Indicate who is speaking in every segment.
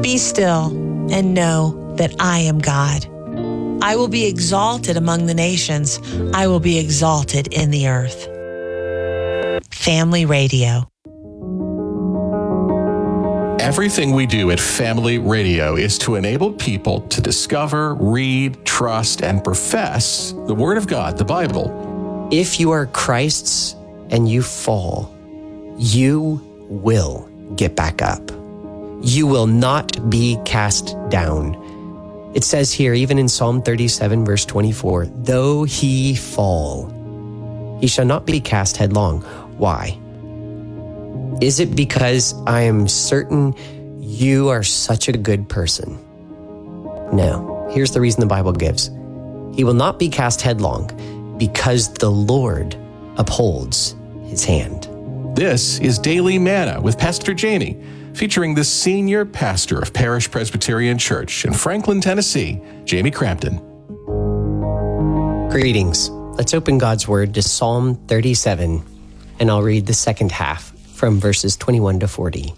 Speaker 1: Be still and know that I am God. I will be exalted among the nations. I will be exalted in the earth. Family Radio.
Speaker 2: Everything we do at Family Radio is to enable people to discover, read, trust, and profess the Word of God, the Bible.
Speaker 3: If you are Christ's and you fall, you will get back up. You will not be cast down. It says here, even in Psalm 37, verse 24, though he fall, he shall not be cast headlong. Why? Is it because I am certain you are such a good person? No. Here's the reason the Bible gives. He will not be cast headlong because the Lord upholds his hand.
Speaker 2: This is Daily Manna with Pastor Jamie, featuring the senior pastor of Parish Presbyterian Church in Franklin, Tennessee, Jamie Crampton.
Speaker 3: Greetings. Let's open God's Word to Psalm 37, and I'll read the second half from verses 21 to 40.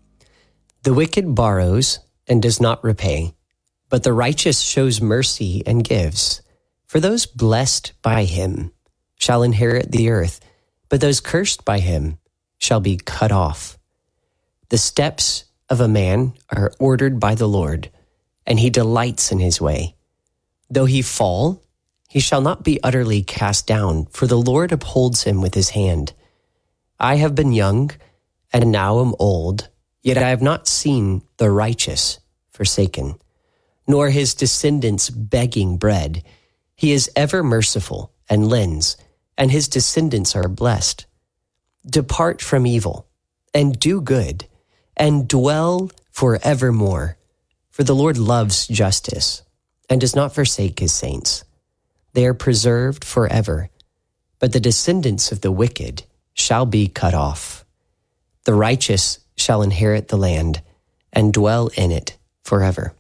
Speaker 3: The wicked borrows and does not repay, but the righteous shows mercy and gives. For those blessed by him shall inherit the earth, but those cursed by him shall be cut off. The steps of a man are ordered by the Lord, and he delights in his way. Though he fall, he shall not be utterly cast down, for the Lord upholds him with his hand. I have been young, and now am old, yet I have not seen the righteous forsaken, nor his descendants begging bread. He is ever merciful and lends, and his descendants are blessed. Depart from evil, and do good, and dwell forevermore. For the Lord loves justice, and does not forsake his saints. They are preserved forever, but the descendants of the wicked shall be cut off. The righteous shall inherit the land, and dwell in it forever.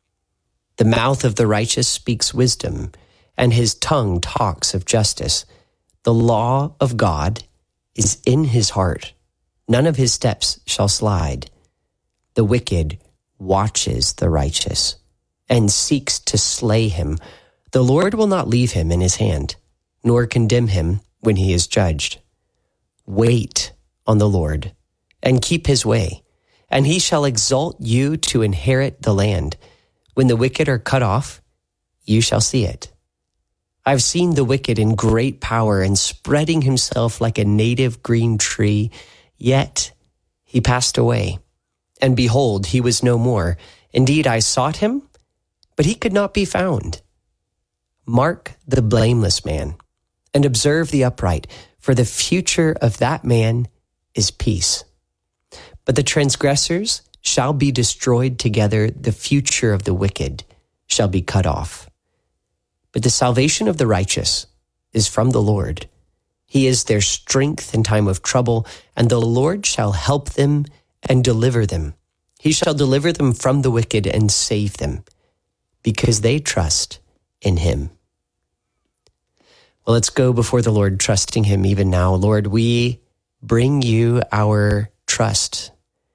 Speaker 3: The mouth of the righteous speaks wisdom, and his tongue talks of justice. The law of God is in his heart. None of his steps shall slide. The wicked watches the righteous, and seeks to slay him. The Lord will not leave him in his hand, nor condemn him when he is judged. Wait on the Lord, and keep his way, and he shall exalt you to inherit the land. When the wicked are cut off, you shall see it. I've seen the wicked in great power and spreading himself like a native green tree, yet he passed away. And behold, he was no more. Indeed, I sought him, but he could not be found. Mark the blameless man, and observe the upright, for the future of that man is peace. But the transgressors shall be destroyed together, the future of the wicked shall be cut off. But the salvation of the righteous is from the Lord. He is their strength in time of trouble, and the Lord shall help them and deliver them. He shall deliver them from the wicked and save them, because they trust in him. Well, let's go before the Lord, trusting him even now. Lord, we bring you our trust.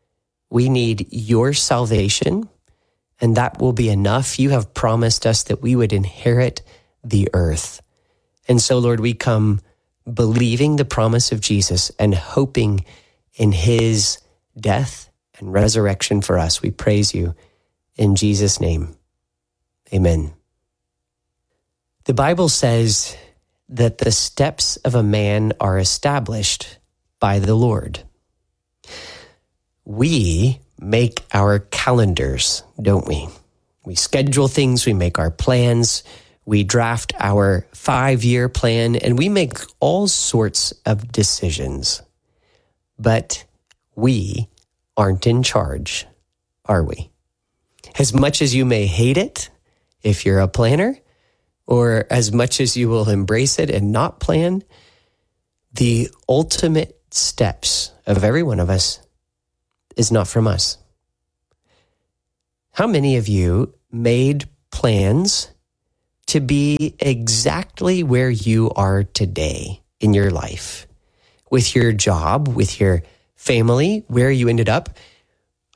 Speaker 3: We need your salvation, and that will be enough. You have promised us that we would inherit the earth. And so, Lord, we come believing the promise of Jesus and hoping in his death and resurrection for us. We praise you in Jesus' name. Amen. The Bible says that the steps of a man are established by the Lord. We make our calendars, don't we? We schedule things, we make our plans, we draft our 5-year plan, and we make all sorts of decisions. But we aren't in charge, are we? As much as you may hate it, if you're a planner, or as much as you will embrace it and not plan, the ultimate steps of every one of us is not from us. How many of you made plans to be exactly where you are today in your life? With your job, with your family, where you ended up?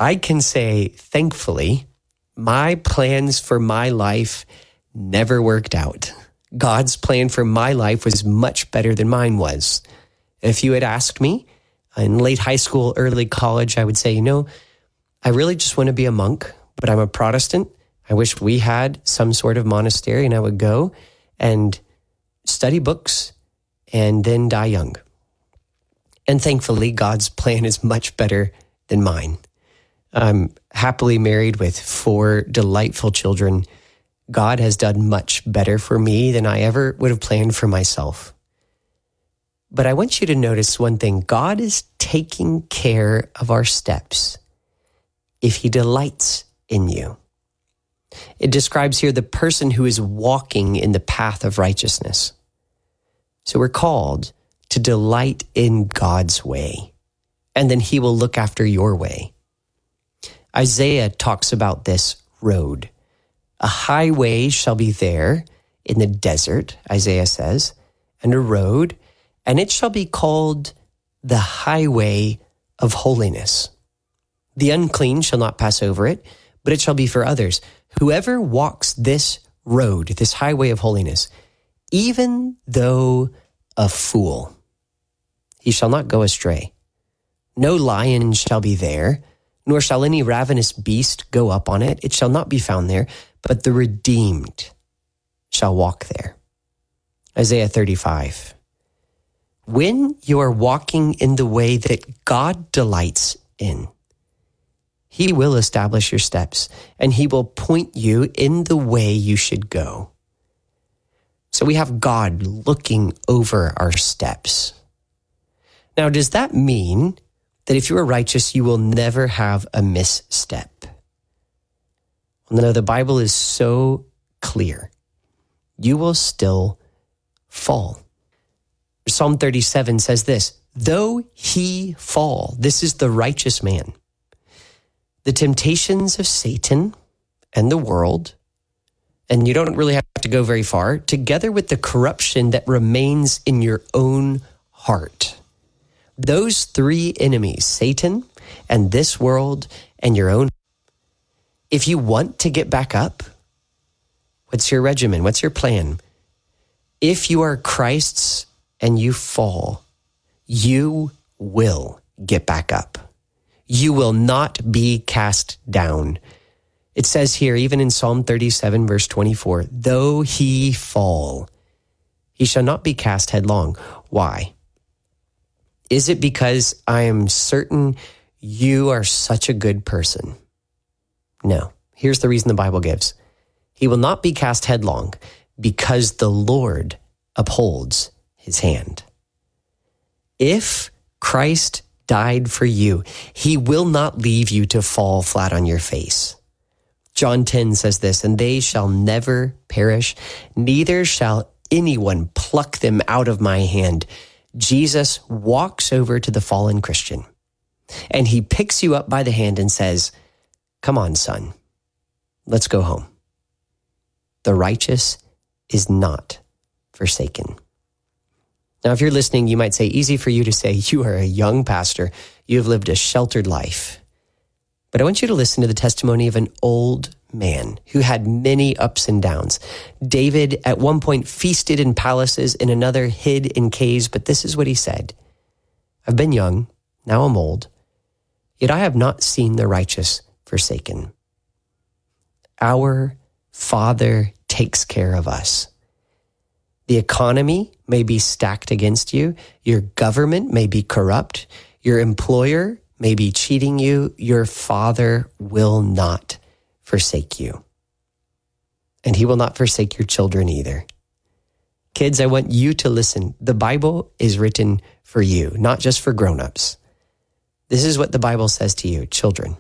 Speaker 3: I can say, thankfully, my plans for my life never worked out. God's plan for my life was much better than mine was. If you had asked me in late high school, early college, I would say, I really just want to be a monk, but I'm a Protestant. I wish we had some sort of monastery, and I would go and study books and then die young. And thankfully, God's plan is much better than mine. I'm happily married with 4 delightful children. God has done much better for me than I ever would have planned for myself. But I want you to notice one thing. God is taking care of our steps if he delights in you. It describes here the person who is walking in the path of righteousness. So we're called to delight in God's way, and then he will look after your way. Isaiah talks about this road. A highway shall be there in the desert, Isaiah says, and a road, and it shall be called the highway of holiness. The unclean shall not pass over it, but it shall be for others. Whoever walks this road, this highway of holiness, even though a fool, he shall not go astray. No lion shall be there, nor shall any ravenous beast go up on it. It shall not be found there, but the redeemed shall walk there. Isaiah 35. When you are walking in the way that God delights in, he will establish your steps, and he will point you in the way you should go. So we have God looking over our steps. Now, does that mean that if you are righteous, you will never have a misstep? No, the Bible is so clear. You will still fall. Psalm 37 says this, though he fall, this is the righteous man, the temptations of Satan and the world, and you don't really have to go very far, together with the corruption that remains in your own heart. Those 3 enemies, Satan and this world and your own. If you want to get back up, what's your regimen? What's your plan? If you are Christ's and you fall, you will get back up. You will not be cast down. It says here, even in Psalm 37, verse 24, though he fall, he shall not be cast headlong. Why? Is it because I am certain you are such a good person? No. Here's the reason the Bible gives. He will not be cast headlong because the Lord upholds his hand. If Christ died for you, he will not leave you to fall flat on your face. John 10 says this, and they shall never perish, neither shall anyone pluck them out of my hand. Jesus walks over to the fallen Christian, and he picks you up by the hand and says, come on, son, let's go home. The righteous is not forsaken. Now, if you're listening, you might say, easy for you to say, you are a young pastor. You have lived a sheltered life. But I want you to listen to the testimony of an old man who had many ups and downs. David at one point feasted in palaces, in another hid in caves, but this is what he said. I've been young, now I'm old, yet I have not seen the righteous forsaken. Our Father takes care of us. The economy may be stacked against you. Your government may be corrupt. Your employer may be cheating you. Your Father will not forsake you. And he will not forsake your children either. Kids, I want you to listen. The Bible is written for you, not just for grown-ups. This is what the Bible says to you, children.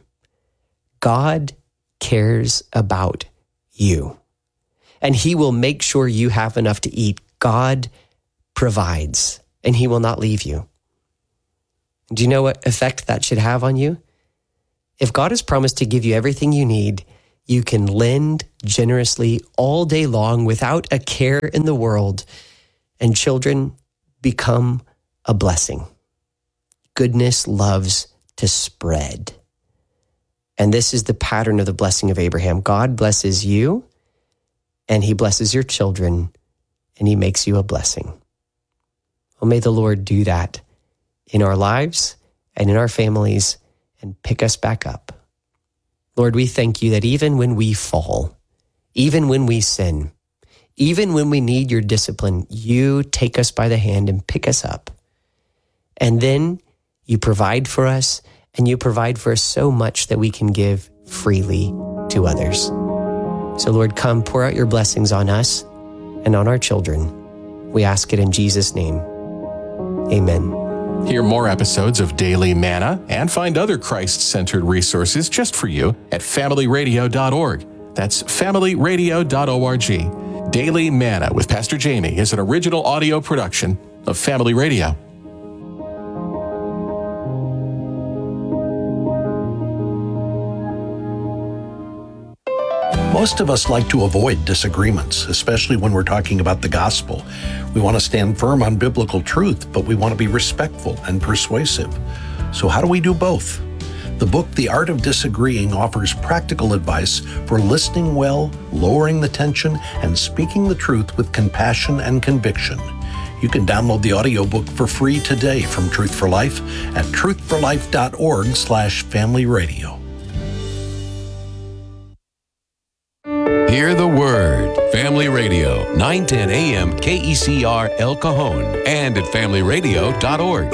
Speaker 3: God cares about you, and he will make sure you have enough to eat. God provides, and he will not leave you. Do you know what effect that should have on you? If God has promised to give you everything you need, you can lend generously all day long without a care in the world, and children become a blessing. Goodness loves to spread. And this is the pattern of the blessing of Abraham. God blesses you, and he blesses your children, and he makes you a blessing. Well, may the Lord do that in our lives and in our families and pick us back up. Lord, we thank you that even when we fall, even when we sin, even when we need your discipline, you take us by the hand and pick us up. And then you provide for us, and you provide for us so much that we can give freely to others. So Lord, come pour out your blessings on us and on our children. We ask it in Jesus' name. Amen.
Speaker 2: Hear more episodes of Daily Manna and find other Christ-centered resources just for you at familyradio.org. That's familyradio.org. Daily Manna with Pastor Jamie is an original audio production of Family Radio.
Speaker 4: Most of us like to avoid disagreements, especially when we're talking about the gospel. We want to stand firm on biblical truth, but we want to be respectful and persuasive. So how do we do both? The book, The Art of Disagreeing, offers practical advice for listening well, lowering the tension, and speaking the truth with compassion and conviction. You can download the audiobook for free today from Truth for Life at truthforlife.org/familyradio.
Speaker 5: Hear the Word. Family Radio, 910 a.m. KECR El Cajon and at familyradio.org.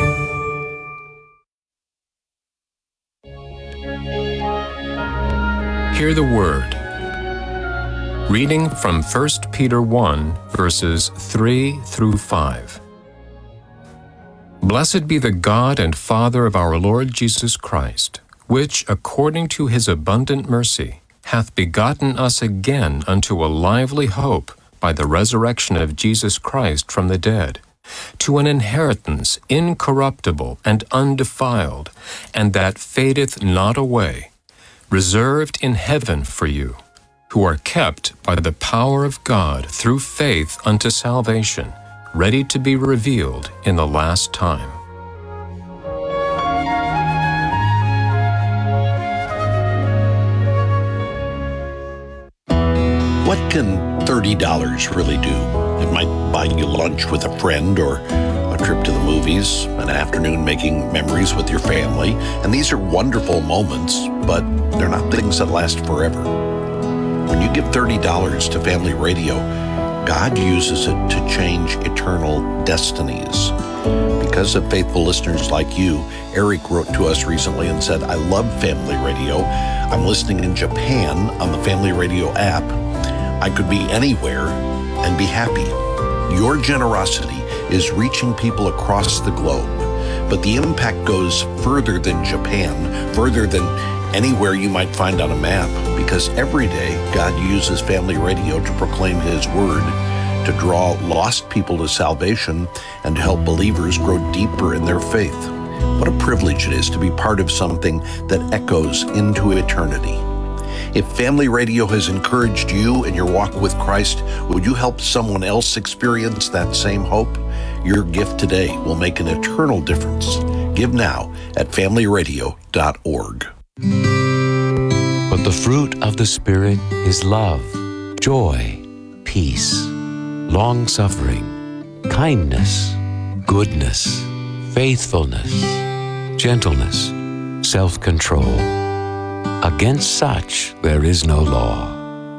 Speaker 6: Hear the Word. Reading from 1 Peter 1, verses 3 through 5. Blessed be the God and Father of our Lord Jesus Christ, which, according to his abundant mercy, hath begotten us again unto a lively hope by the resurrection of Jesus Christ from the dead, to an inheritance incorruptible and undefiled, and that fadeth not away, reserved in heaven for you, who are kept by the power of God through faith unto salvation, ready to be revealed in the last time.
Speaker 4: What can $30 really do? It might buy you lunch with a friend or a trip to the movies, an afternoon making memories with your family. And these are wonderful moments, but they're not things that last forever. When you give $30 to Family Radio, God uses it to change eternal destinies. Because of faithful listeners like you, Eric wrote to us recently and said, I love Family Radio. I'm listening in Japan on the Family Radio app. I could be anywhere and be happy. Your generosity is reaching people across the globe, but the impact goes further than Japan, further than anywhere you might find on a map, because every day God uses Family Radio to proclaim his word, to draw lost people to salvation, and to help believers grow deeper in their faith. What a privilege it is to be part of something that echoes into eternity. If Family Radio has encouraged you in your walk with Christ, would you help someone else experience that same hope? Your gift today will make an eternal difference. Give now at familyradio.org.
Speaker 5: But the fruit of the Spirit is love, joy, peace, long-suffering, kindness, goodness, faithfulness, gentleness, self-control. Against such there is no law.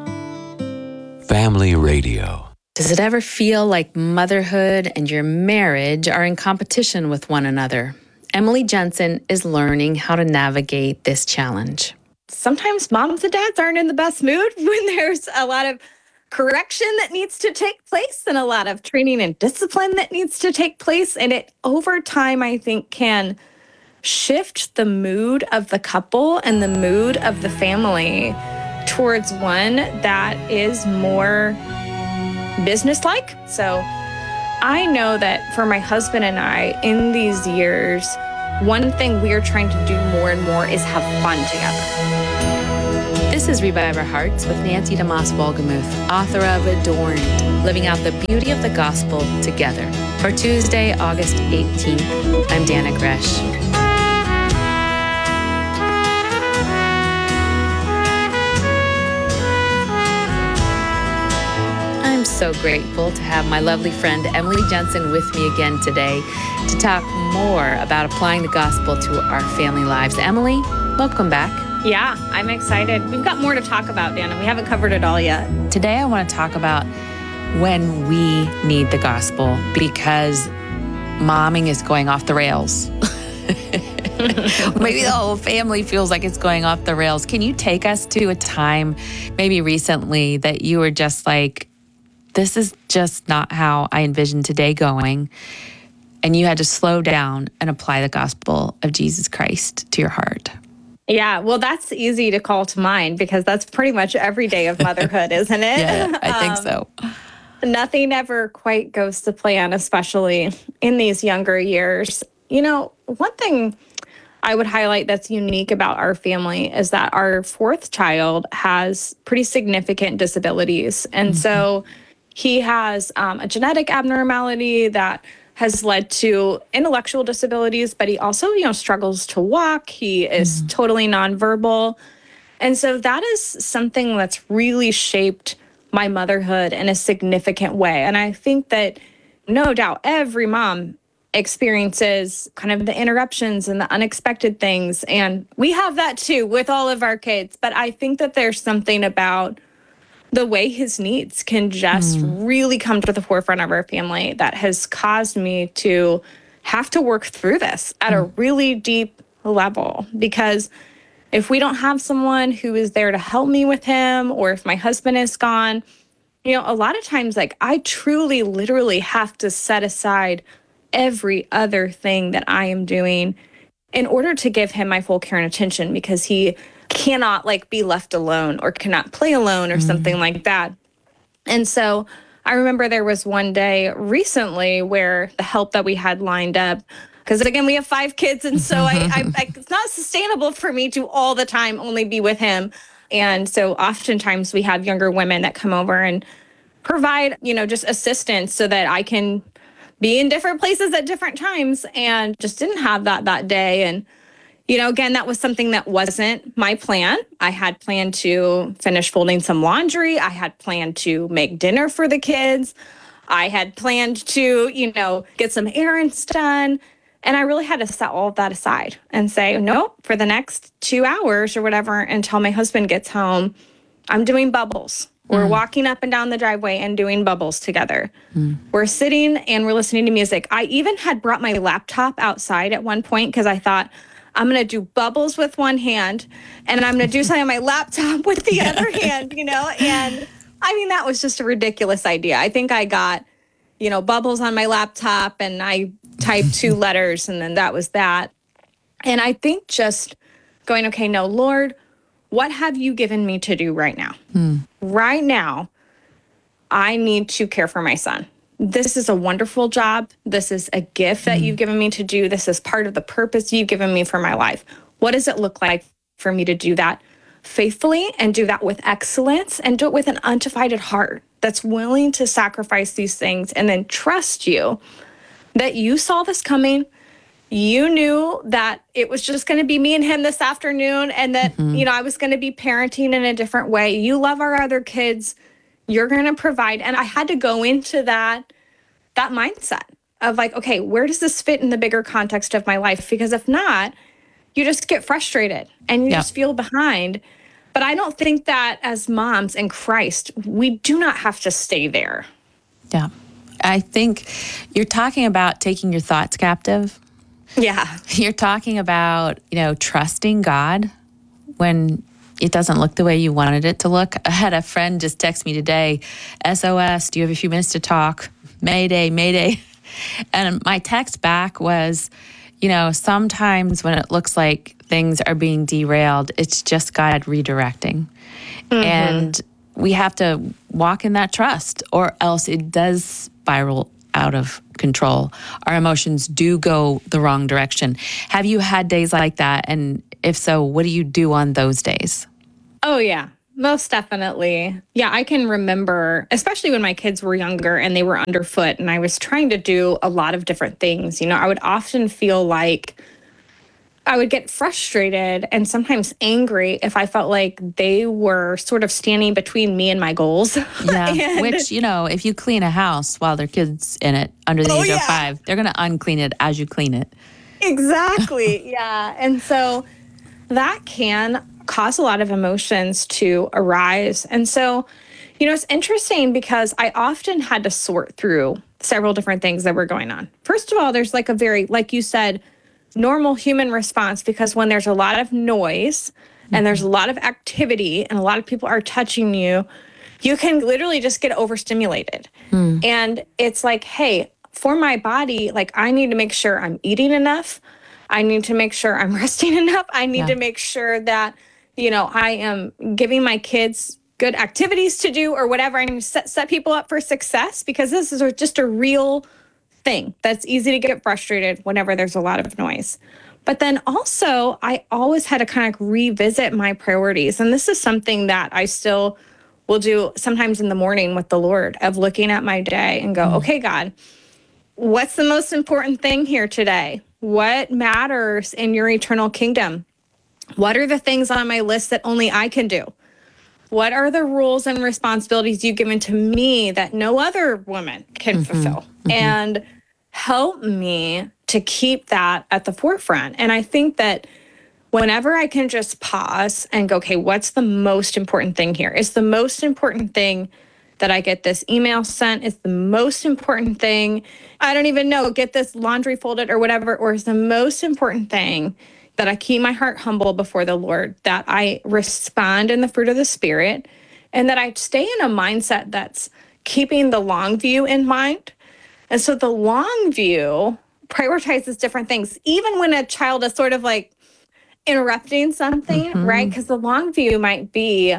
Speaker 5: Family Radio.
Speaker 7: Does it ever feel like motherhood and your marriage are in competition with one another? Emily Jensen is learning how to navigate this challenge.
Speaker 8: Sometimes moms and dads aren't in the best mood when there's a lot of correction that needs to take place and a lot of training and discipline that needs to take place. And it, over time, I think, can shift the mood of the couple and the mood of the family towards one that is more businesslike. So I know that for my husband and I, in these years, one thing we're trying to do more and more is have fun together.
Speaker 7: This is Revive Our Hearts with Nancy DeMoss Wolgemuth, author of Adorned, Living Out the Beauty of the Gospel Together. For Tuesday, August 18th, I'm Dana Gresh. so grateful to have my lovely friend Emily Jensen with me again today to talk more about applying the gospel to our family lives. Emily, welcome back.
Speaker 8: Yeah, I'm excited. We've got more to talk about, Dana. We haven't covered it all yet.
Speaker 7: Today I want to talk about when we need the gospel because momming is going off the rails. Maybe the whole family feels like it's going off the rails. Can you take us to a time maybe recently that you were just like, this is just not how I envisioned today going, and you had to slow down and apply the gospel of Jesus Christ to your heart?
Speaker 8: Yeah, well, that's easy to call to mind because that's pretty much every day of motherhood, isn't it?
Speaker 7: Yeah, I think so.
Speaker 8: Nothing ever quite goes to plan, especially in these younger years. You know, one thing I would highlight that's unique about our family is that our fourth child has pretty significant disabilities. And so he has a genetic abnormality that has led to intellectual disabilities, but he also, struggles to walk. He is totally nonverbal. And so that is something that's really shaped my motherhood in a significant way. And I think that no doubt every mom experiences kind of the interruptions and the unexpected things. And we have that too with all of our kids. But I think that there's something about the way his needs can just really come to the forefront of our family that has caused me to have to work through this at a really deep level. Because if we don't have someone who is there to help me with him, or if my husband is gone, a lot of times, like, I truly, literally have to set aside every other thing that I am doing in order to give him my full care and attention, because he cannot be left alone or cannot play alone or something like that. And so I remember there was one day recently where the help that we had lined up, because again, we have 5 kids. And so it's not sustainable for me to all the time only be with him. And so oftentimes we have younger women that come over and provide, just assistance so that I can be in different places at different times, and just didn't have that day. And again, that was something that wasn't my plan. I had planned to finish folding some laundry. I had planned to make dinner for the kids. I had planned to, get some errands done. And I really had to set all of that aside and say, no, for the next 2 hours or whatever, until my husband gets home, I'm doing bubbles. We're walking up and down the driveway and doing bubbles together. We're sitting and we're listening to music. I even had brought my laptop outside at one point because I thought, I'm going to do bubbles with one hand and I'm going to do something on my laptop with the other hand, And I mean, that was just a ridiculous idea. I think I got, bubbles on my laptop and I typed 2 letters and then that was that. And I think just going, okay, no, Lord, what have you given me to do right now? Right now, I need to care for my son. This is a wonderful job. This is a gift that you've given me to do. This is part of the purpose you've given me for my life. What does it look like for me to do that faithfully and do that with excellence and do it with an undivided heart that's willing to sacrifice these things and then trust you that you saw this coming. You knew that it was just going to be me and him this afternoon, and that, I was going to be parenting in a different way. You love our other kids. You're going to provide. And I had to go into that mindset of okay, where does this fit in the bigger context of my life? Because if not, you just get frustrated and you just feel behind. But I don't think that as moms in Christ, we do not have to stay there.
Speaker 7: Yeah. I think you're talking about taking your thoughts captive.
Speaker 8: Yeah.
Speaker 7: You're talking about, trusting God when it doesn't look the way you wanted it to look. I had a friend just text me today, SOS, do you have a few minutes to talk? Mayday, Mayday. And my text back was, sometimes when it looks like things are being derailed, it's just God redirecting. And we have to walk in that trust, or else it does spiral out of control. Our emotions do go the wrong direction. Have you had days like that? And if so, what do you do on those days?
Speaker 8: Oh, yeah, most definitely. Yeah, I can remember, especially when my kids were younger and they were underfoot and I was trying to do a lot of different things. I would often feel like I would get frustrated and sometimes angry if I felt like they were sort of standing between me and my goals.
Speaker 7: Yeah,
Speaker 8: And-
Speaker 7: which, if you clean a house while there are kids in it under the age of 5, they're going to unclean it as you clean it.
Speaker 8: Exactly. Yeah. And so that can cause a lot of emotions to arise. And so, it's interesting because I often had to sort through several different things that were going on. First of all, there's like a very, like you said, normal human response, because when there's a lot of noise and there's a lot of activity and a lot of people are touching you, you can literally just get overstimulated. And it's like, hey, for my body, like I need to make sure I'm eating enough. I need to make sure I'm resting enough. I need to make sure that, I am giving my kids good activities to do or whatever. I need to set people up for success, because this is just a real thing that's easy to get frustrated whenever there's a lot of noise. But then also, I always had to kind of revisit my priorities. And this is something that I still will do sometimes in the morning with the Lord, of looking at my day and go, okay, God, what's the most important thing here today? What matters in your eternal kingdom? What are the things on my list that only I can do? What are the rules and responsibilities you've given to me that no other woman can fulfill? And help me to keep that at the forefront. And I think that whenever I can just pause and go, okay, what's the most important thing here? Is the most important thing that I get this email sent? Is the most important thing, I don't even know, get this laundry folded or whatever? Or is the most important thing that I keep my heart humble before the Lord, that I respond in the fruit of the Spirit, and that I stay in a mindset that's keeping the long view in mind? And so the long view prioritizes different things, even when a child is sort of like interrupting something, right? Because the long view might be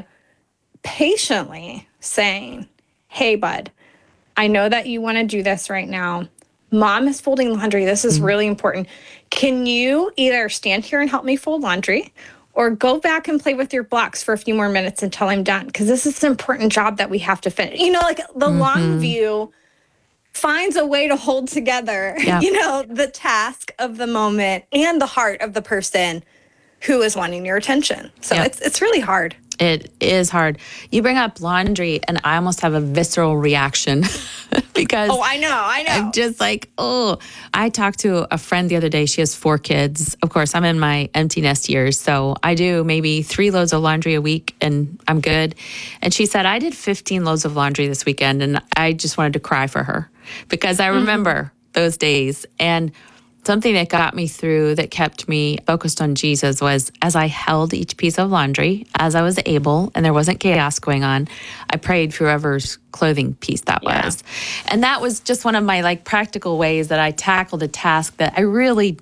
Speaker 8: patiently saying, hey, bud, I know that you want to do this right now. Mom is folding laundry. This is really important. Can you either stand here and help me fold laundry, or go back and play with your blocks for a few more minutes until I'm done? Because this is an important job that we have to finish. Like the long view finds a way to hold together, the task of the moment and the heart of the person who is wanting your attention. So it's really hard.
Speaker 7: It is hard. You bring up laundry, and I almost have a visceral reaction because
Speaker 8: I know.
Speaker 7: I'm just like, I talked to a friend the other day. She has 4 kids. Of course, I'm in my empty nest years, so I do maybe 3 loads of laundry a week, and I'm good. And she said, I did 15 loads of laundry this weekend, and I just wanted to cry for her because I remember those days. And something that got me through, that kept me focused on Jesus, was as I held each piece of laundry, as I was able, and there wasn't chaos going on, I prayed for whoever's clothing piece that was. And that was just one of my practical ways that I tackled a task that I really,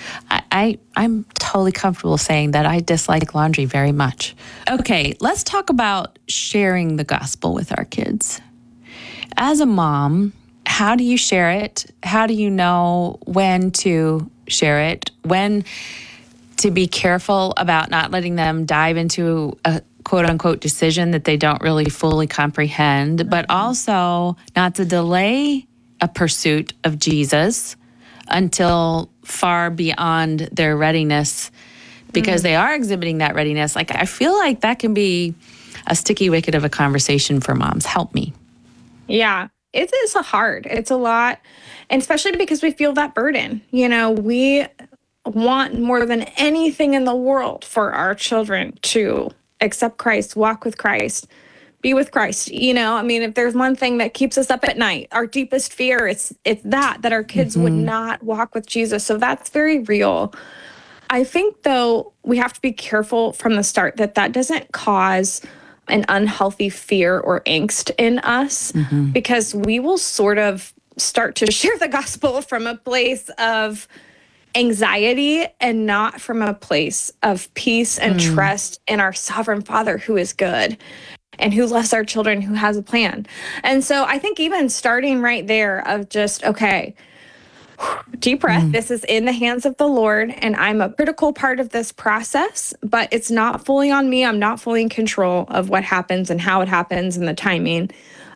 Speaker 7: I'm totally comfortable saying that I dislike laundry very much. Okay, let's talk about sharing the gospel with our kids. As a mom, how do you share it? How do you know when to share it? When to be careful about not letting them dive into a quote unquote decision that they don't really fully comprehend, but also not to delay a pursuit of Jesus until far beyond their readiness, because they are exhibiting that readiness. I feel like that can be a sticky wicket of a conversation for moms. Help me.
Speaker 8: Yeah. It is hard. It's a lot. And especially because we feel that burden. We want more than anything in the world for our children to accept Christ, walk with Christ, be with Christ. If there's one thing that keeps us up at night, our deepest fear, it's that our kids would not walk with Jesus. So that's very real. I think, though, we have to be careful from the start that doesn't cause an unhealthy fear or angst in us, because we will sort of start to share the gospel from a place of anxiety and not from a place of peace and trust in our sovereign Father who is good and who loves our children, who has a plan. And so I think even starting right there of just, okay, deep breath. This is in the hands of the Lord, and I'm a critical part of this process, but it's not fully on me. I'm not fully in control of what happens and how it happens and the timing.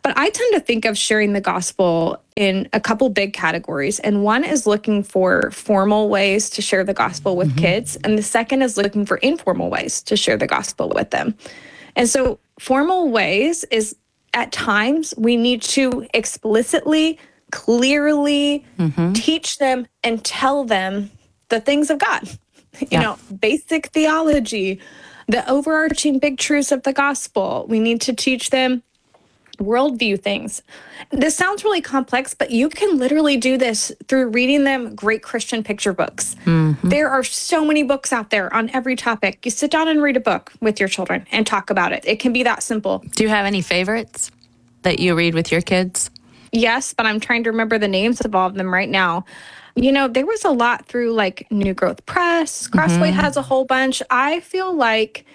Speaker 8: But I tend to think of sharing the gospel in a couple big categories. And one is looking for formal ways to share the gospel with kids. And the second is looking for informal ways to share the gospel with them. And so formal ways is at times we need to explicitly, clearly teach them and tell them the things of God. You know, basic theology, the overarching big truths of the gospel. We need to teach them worldview things. This sounds really complex, but you can literally do this through reading them great Christian picture books. There are so many books out there on every topic. You sit down and read a book with your children and talk about it. It can be that simple.
Speaker 7: Do you have any favorites that you read with your kids?
Speaker 8: Yes, but I'm trying to remember the names of all of them right now. You know, there was a lot through like New Growth Press. Crossway has a whole bunch. I feel like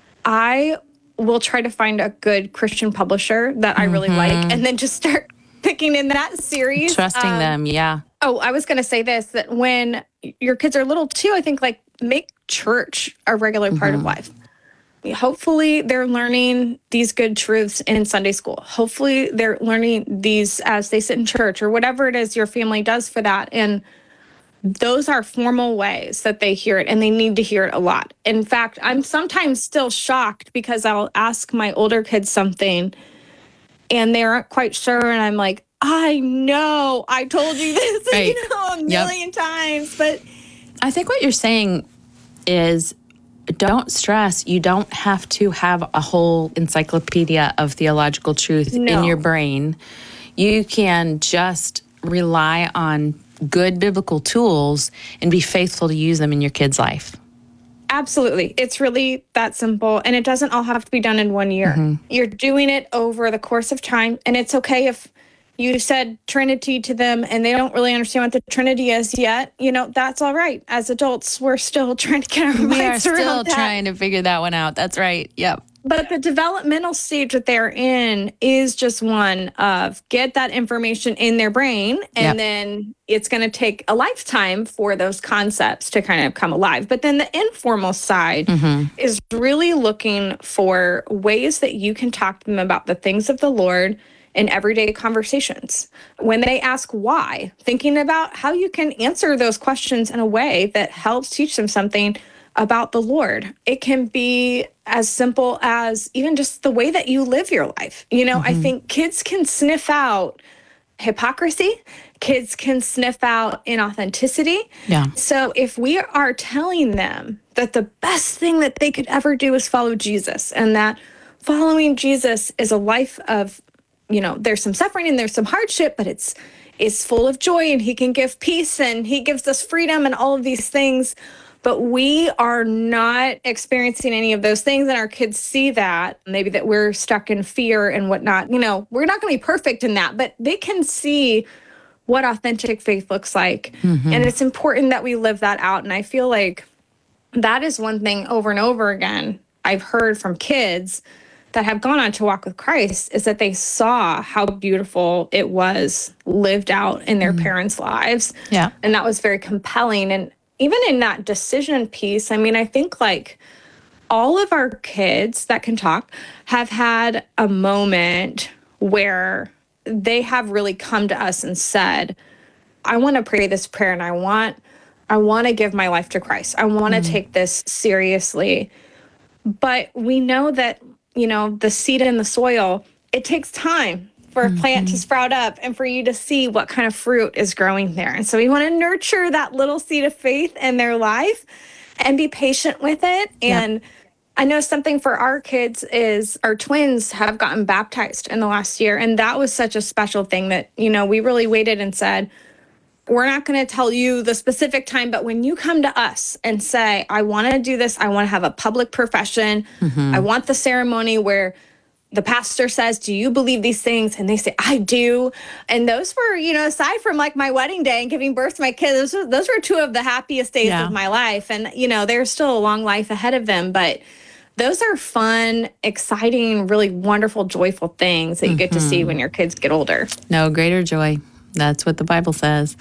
Speaker 8: I will try to find a good Christian publisher that I really like and then just start picking in that series.
Speaker 7: Trusting them, yeah.
Speaker 8: Oh, I was going to say this, that when your kids are little too, I think like make church a regular part of life. Hopefully they're learning these good truths in Sunday school. Hopefully they're learning these as they sit in church or whatever it is your family does for that. And those are formal ways that they hear it, and they need to hear it a lot. In fact, I'm sometimes still shocked because I'll ask my older kids something and they aren't quite sure. And I'm like, I know I told you this,
Speaker 7: Right.
Speaker 8: a million times, but
Speaker 7: I think what you're saying is don't stress. You don't have to have a whole encyclopedia of theological truth in your brain. You can just rely on good biblical tools and be faithful to use them in your kid's life.
Speaker 8: Absolutely. It's really that simple. And it doesn't all have to be done in 1 year. You're doing it over the course of time. And it's okay if you said Trinity to them and they don't really understand what the Trinity is yet. You know, that's all right. As adults, we're still trying to get our minds around that.
Speaker 7: We are still trying to figure that one out. That's right. Yep.
Speaker 8: But the developmental stage that they're in is just one of get that information in their brain, and then it's going to take a lifetime for those concepts to kind of come alive. But then the informal side is really looking for ways that you can talk to them about the things of the Lord in everyday conversations. When they ask why, thinking about how you can answer those questions in a way that helps teach them something about the Lord. It can be as simple as even just the way that you live your life. You know, I think kids can sniff out hypocrisy. Kids can sniff out inauthenticity.
Speaker 7: Yeah.
Speaker 8: So if we are telling them that the best thing that they could ever do is follow Jesus, and that following Jesus is a life of, you know, there's some suffering and there's some hardship, but it's full of joy, and he can give peace and he gives us freedom and all of these things. But we are not experiencing any of those things, and our kids see that, maybe that we're stuck in fear and whatnot. You know, we're not going to be perfect in that, but they can see what authentic faith looks like. And it's important that we live that out. And I feel like that is one thing over and over again I've heard from kids that have gone on to walk with Christ, is that they saw how beautiful it was lived out in their parents' lives.
Speaker 7: Yeah.
Speaker 8: And that was very compelling. And even in that decision piece, I mean, I think like all of our kids that can talk have had a moment where they have really come to us and said, I want to pray this prayer, and I want to give my life to Christ. I want to take this seriously. But we know that, you know, the seed in the soil, it takes time for a plant to sprout up and for you to see what kind of fruit is growing there. And so we want to nurture that little seed of faith in their life and be patient with it. And I know something for our kids is our twins have gotten baptized in the last year. And that was such a special thing that, you know, we really waited and said, we're not going to tell you the specific time, but when you come to us and say, I want to do this, I want to have a public profession, I want the ceremony where the pastor says, do you believe these things? And they say, I do. And those were, you know, aside from like my wedding day and giving birth to my kids, those were two of the happiest days of my life. And, you know, there's still a long life ahead of them, but those are fun, exciting, really wonderful, joyful things that you get to see when your kids get older.
Speaker 7: No greater joy. That's what the Bible says.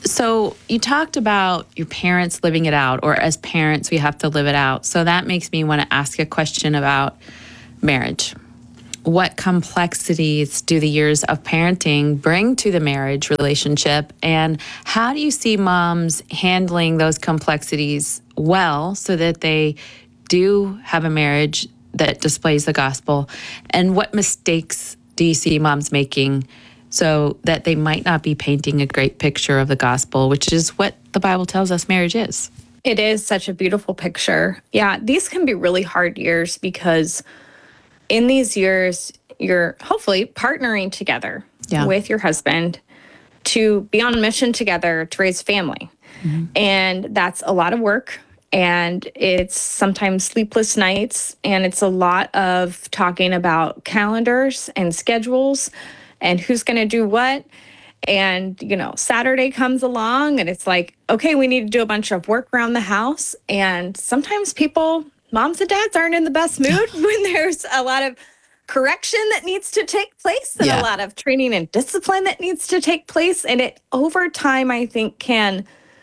Speaker 7: So you talked about your parents living it out, or as parents, we have to live it out. So that makes me want to ask a question about marriage. what complexities do the years of parenting bring to the marriage relationship? And how do you see moms handling those complexities well so that they do have a marriage that displays the gospel? And what mistakes do you see moms making so that they might not be painting a great picture of the gospel, which is what the Bible tells us marriage is?
Speaker 8: It is such a beautiful picture. Yeah, these can be really hard years because in these years, you're hopefully partnering together with your husband to be on a mission together to raise family. Mm-hmm. And that's a lot of work. And it's sometimes sleepless nights. And it's a lot of talking about calendars and schedules and who's going to do what. And, you know, Saturday comes along and it's like, okay, we need to do a bunch of work around the house. And sometimes moms and dads aren't in the best mood when there's a lot of correction that needs to take place and a lot of training and discipline that needs to take place. And it over time, I think, can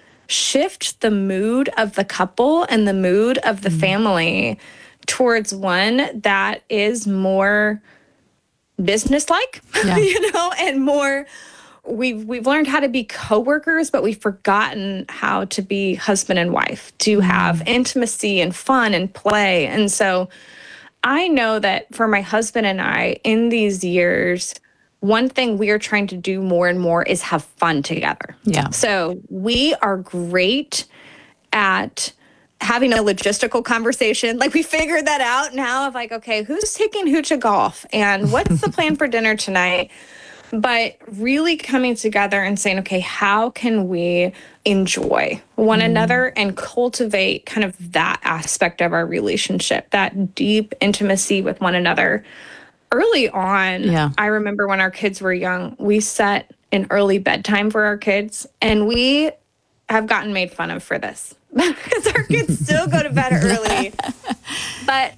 Speaker 8: shift the mood of the couple and the mood of the family towards one that is more businesslike, you know, and more. We've learned how to be coworkers, but we've forgotten how to be husband and wife, to have intimacy and fun and play. And so I know that for my husband and I, in these years, one thing we are trying to do more and more is have fun together. Yeah. So we are great at having a logistical conversation. Like we figured that out now of like, okay, who's taking who to golf? And what's the plan for dinner tonight? But really coming together and saying, okay, how can we enjoy one another and cultivate kind of that aspect of our relationship, that deep intimacy with one another? Early on, I remember when our kids were young, we set an early bedtime for our kids, and we have gotten made fun of for this because our kids still go to bed early. But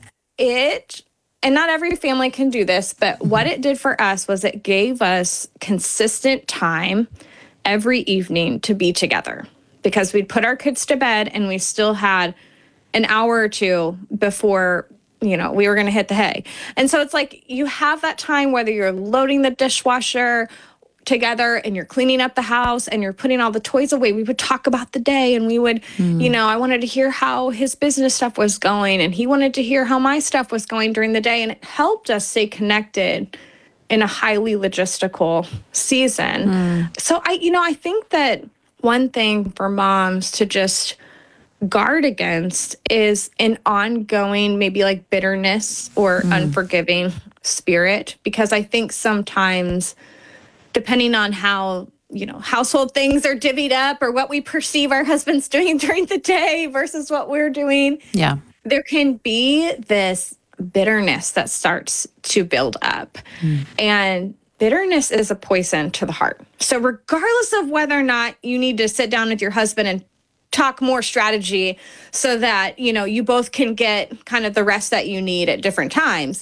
Speaker 8: and not every family can do this, but what it did for us was it gave us consistent time every evening to be together because we'd put our kids to bed and we still had an hour or two before, you know, we were going to hit the hay. And so it's like you have that time, whether you're loading the dishwasher together and you're cleaning up the house and you're putting all the toys away. We would talk about the day and we would, you know, I wanted to hear how his business stuff was going and he wanted to hear how my stuff was going during the day. And it helped us stay connected in a highly logistical season. So I think that one thing for moms to just guard against is an ongoing, maybe like bitterness or unforgiving spirit, because I think sometimes depending on how, you know, household things are divvied up or what we perceive our husbands doing during the day versus what we're doing. Yeah. There can be this bitterness that starts to build up. And bitterness is a poison to the heart. So regardless of whether or not you need to sit down with your husband and talk more strategy so that, you know, you both can get kind of the rest that you need at different times,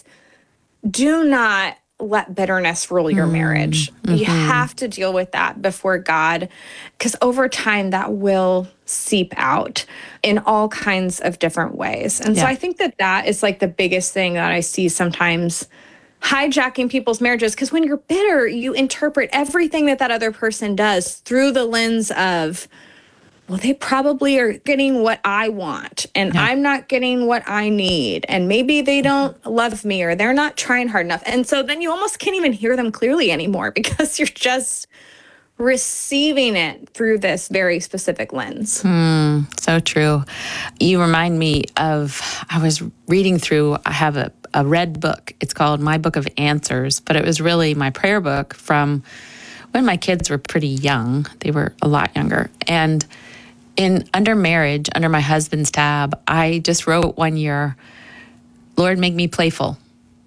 Speaker 8: do not let bitterness rule your marriage. You have to deal with that before God, because over time that will seep out in all kinds of different ways. And so I think that is like the biggest thing that I see sometimes hijacking people's marriages, because when you're bitter, you interpret everything that other person does through the lens of, well, they probably are getting what I want and I'm not getting what I need. And maybe they don't love me or they're not trying hard enough. And so then you almost can't even hear them clearly anymore because you're just receiving it through this very specific lens.
Speaker 7: So true. You remind me of, I was reading through, I have a red book. It's called My Book of Answers, but it was really my prayer book from when my kids were pretty young. They were a lot younger. And under marriage, under my husband's tab, I just wrote one year, Lord, make me playful.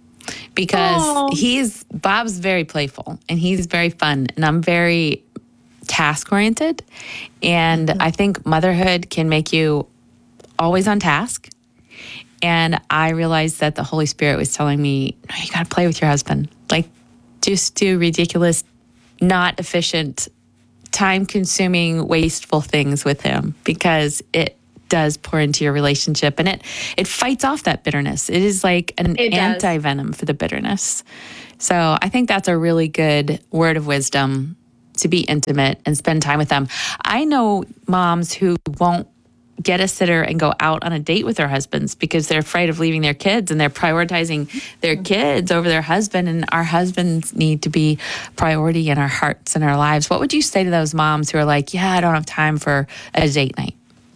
Speaker 7: Because Bob's very playful and he's very fun and I'm very task oriented. And I think motherhood can make you always on task. And I realized that the Holy Spirit was telling me, no, you got to play with your husband. Like, just do ridiculous, not efficient, time-consuming, wasteful things with him because it does pour into your relationship, and it fights off that bitterness. It is like an anti-venom for the bitterness. So I think that's a really good word of wisdom, to be intimate and spend time with them. I know moms who won't get a sitter and go out on a date with their husbands because they're afraid of leaving their kids, and they're prioritizing their kids over their husband. And our husbands need to be priority in our hearts and our lives. What would you say to those moms who are like, yeah, I don't have time for a date night?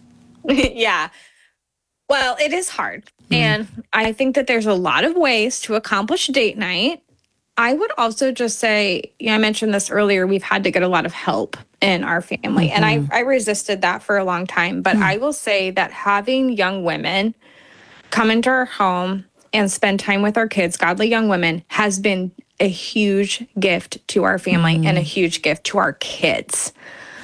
Speaker 8: Yeah. Well, it is hard. And I think that there's a lot of ways to accomplish date night. I would also just say, I mentioned this earlier, we've had to get a lot of help in our family. And I resisted that for a long time. But I will say that having young women come into our home and spend time with our kids, godly young women, has been a huge gift to our family and a huge gift to our kids.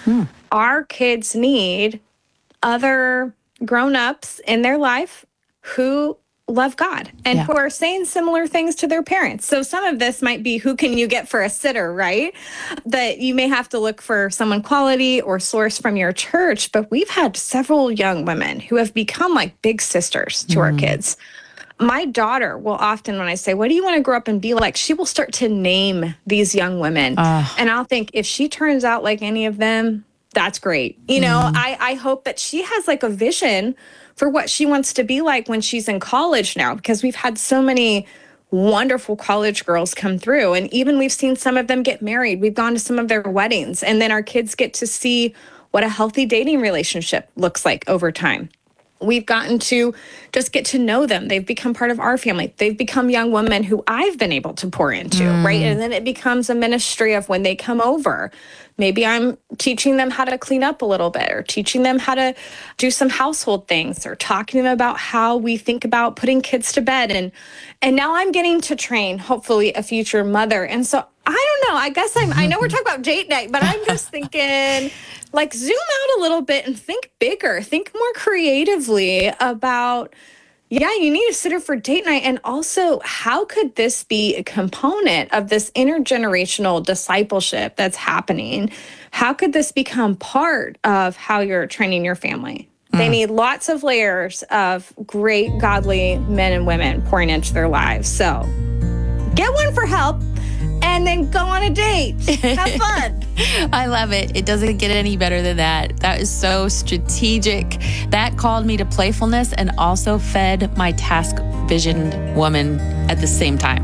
Speaker 8: Our kids need other grown-ups in their life who love God and who are saying similar things to their parents. So some of this might be, who can you get for a sitter, right? That you may have to look for someone quality or source from your church. But we've had several young women who have become like big sisters to our kids. My daughter will often, when I say, what do you want to grow up and be like? She will start to name these young women. And I'll think, if she turns out like any of them, that's great. You know, I hope that she has like a vision for what she wants to be like when she's in college now, because we've had so many wonderful college girls come through. And even we've seen some of them get married. We've gone to some of their weddings, and then our kids get to see what a healthy dating relationship looks like over time. We've gotten to just get to know them. They've become part of our family. They've become young women who I've been able to pour into, right? And then it becomes a ministry of when they come over. Maybe I'm teaching them how to clean up a little bit, or teaching them how to do some household things, or talking to them about how we think about putting kids to bed. And now I'm getting to train, hopefully, a future mother. And so I don't know. I guess I know we're talking about date night, but I'm just thinking, like, zoom out a little bit and think bigger, think more creatively about, you need a sitter for date night. And also, how could this be a component of this intergenerational discipleship that's happening? How could this become part of how you're training your family? They need lots of layers of great, godly men and women pouring into their lives. So get one for help, and then go on a date. Have fun.
Speaker 7: I love it. It doesn't get any better than that. That is so strategic. That called me to playfulness and also fed my task-visioned woman at the same time.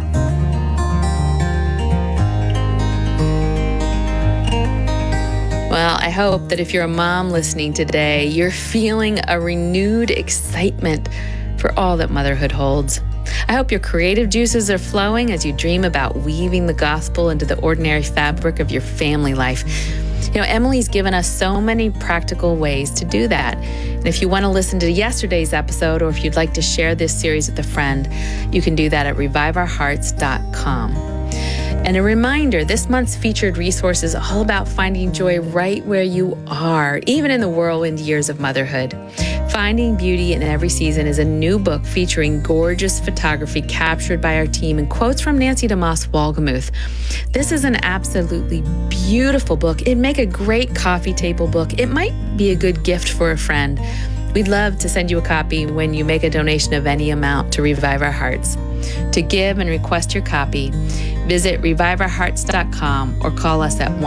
Speaker 7: Well, I hope that if you're a mom listening today, you're feeling a renewed excitement for all that motherhood holds. I hope your creative juices are flowing as you dream about weaving the gospel into the ordinary fabric of your family life. You know, Emily's given us so many practical ways to do that. And if you want to listen to yesterday's episode, or if you'd like to share this series with a friend, you can do that at reviveourhearts.com. And a reminder, this month's featured resource is all about finding joy right where you are, even in the whirlwind years of motherhood. Finding Beauty in Every Season is a new book featuring gorgeous photography captured by our team and quotes from Nancy DeMoss Wolgemuth. This is an absolutely beautiful book. It'd make a great coffee table book. It might be a good gift for a friend. We'd love to send you a copy when you make a donation of any amount to Revive Our Hearts. To give and request your copy, visit reviveourhearts.com or call us at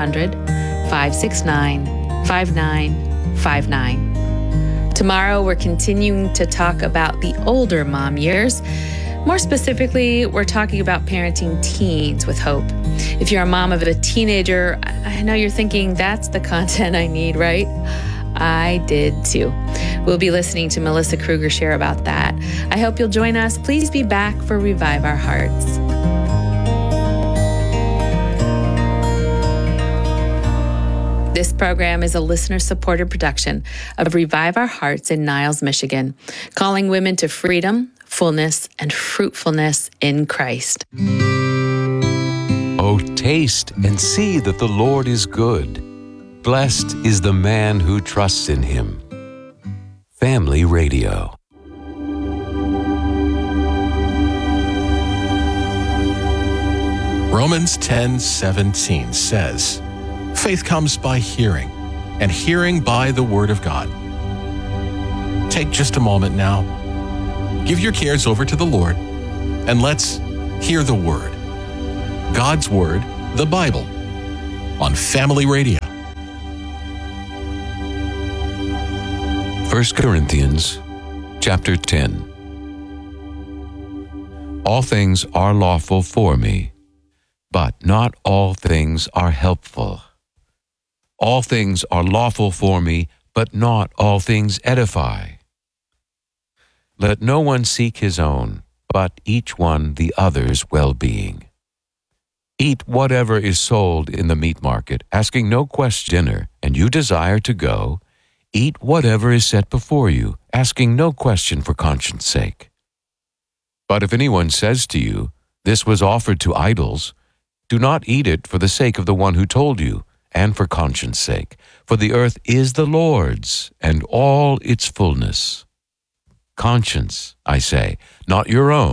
Speaker 7: 1-800-569-5959. Tomorrow, we're continuing to talk about the older mom years. More specifically, we're talking about parenting teens with hope. If you're a mom of a teenager, I know you're thinking, that's the content I need, right? I did too. We'll be listening to Melissa Kruger share about that. I hope you'll join us. Please be back for Revive Our Hearts. This program is a listener-supported production of Revive Our Hearts in Niles, Michigan, calling women to freedom, fullness, and fruitfulness in Christ.
Speaker 5: Oh, taste and see that the Lord is good. Blessed is the man who trusts in him. Family Radio.
Speaker 2: Romans 10:17 says, "Faith comes by hearing, and hearing by the word of God." take just a moment now. Give your cares over to the Lord, and let's hear the Word. God's Word, the Bible, on Family Radio.
Speaker 5: 1 Corinthians chapter 10. All things are lawful for me, but not all things are helpful. All things are lawful for me, but not all things edify. Let no one seek his own, but each one the other's well-being. Eat whatever is sold in the meat market, asking no question, and you desire to go, eat whatever is set before you, asking no question for conscience sake. But if anyone says to you, "This was offered to idols," do not eat it for the sake of the one who told you, and for conscience sake, for the earth is the Lord's, and all its fullness. Conscience, I say, not your own.